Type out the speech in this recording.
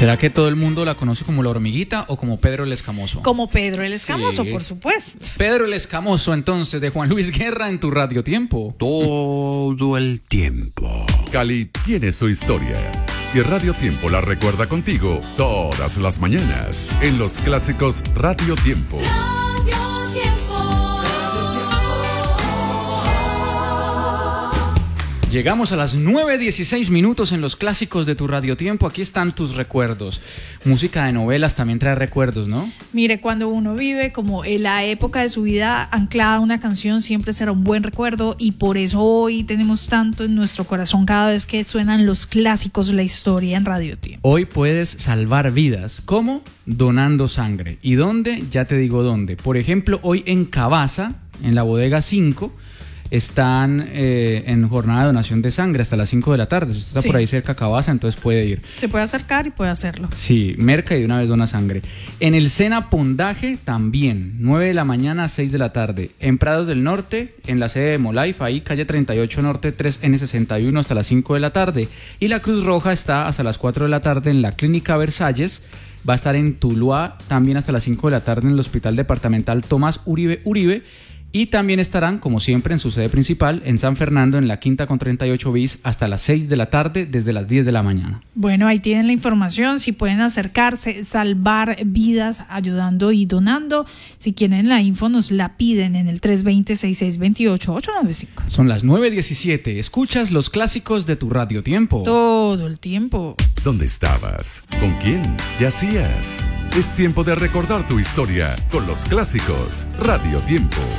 ¿Será que todo el mundo la conoce como la hormiguita o como Pedro el Escamoso? Como Pedro el Escamoso, Sí. Por supuesto. Pedro el Escamoso, entonces, de Juan Luis Guerra en tu Radio Tiempo. Todo el tiempo. Cali tiene su historia. Y Radio Tiempo la recuerda contigo todas las mañanas en los clásicos Radio Tiempo. Llegamos a las 9:16 minutos en los clásicos de tu Radio Tiempo. Aquí están tus recuerdos. Música de novelas también trae recuerdos, ¿no? Mire, cuando uno vive como en la época de su vida anclada a una canción, siempre será un buen recuerdo, y por eso hoy tenemos tanto en nuestro corazón cada vez que suenan los clásicos de la historia en Radio Tiempo. Hoy puedes salvar vidas. ¿Cómo? Donando sangre. ¿Y dónde? Ya te digo dónde. Por ejemplo, hoy en Cabaza, en la bodega 5, están en jornada de donación de sangre hasta las 5 de la tarde. Si usted está por ahí cerca de Cabaza, entonces puede ir. Se puede acercar y puede hacerlo. Sí, merca y de una vez dona sangre. En el Sena Pondaje también, 9 de la mañana a 6 de la tarde. En Prados del Norte, en la sede de Molife, ahí calle 38 Norte 3N61 hasta las 5 de la tarde. Y la Cruz Roja está hasta las 4 de la tarde en la Clínica Versalles. Va a estar en Tuluá también hasta las 5 de la tarde en el Hospital Departamental Tomás Uribe. Y también estarán, como siempre, en su sede principal, en San Fernando, en la Quinta con 38 bis, hasta las 6 de la tarde, desde las 10 de la mañana. Bueno, ahí tienen la información. Si pueden acercarse, salvar vidas, ayudando y donando. Si quieren la info, nos la piden en el 320-6628-895. Son las 9:17. Escuchas los clásicos de tu Radio Tiempo. Todo el tiempo. ¿Dónde estabas? ¿Con quién? ¿Qué hacías? Es tiempo de recordar tu historia con los clásicos Radio Tiempo.